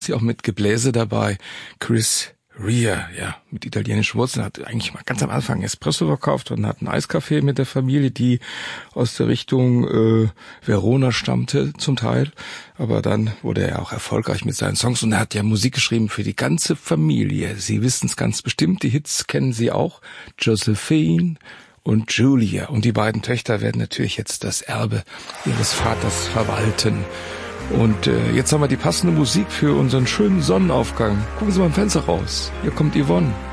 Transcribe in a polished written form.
Sie auch mit Gebläse dabei. Chris Rea, ja, mit italienischen Wurzeln, hat eigentlich mal ganz am Anfang Espresso verkauft und hat einen Eiscafé mit der Familie, die aus der Richtung Verona stammte zum Teil. Aber dann wurde er auch erfolgreich mit seinen Songs und er hat ja Musik geschrieben für die ganze Familie. Sie wissen es ganz bestimmt, die Hits kennen Sie auch. Josephine und Julia. Und die beiden Töchter werden natürlich jetzt das Erbe ihres Vaters verwalten. Und jetzt haben wir die passende Musik für unseren schönen Sonnenaufgang. Gucken Sie mal im Fenster raus. Hier kommt Yvonne.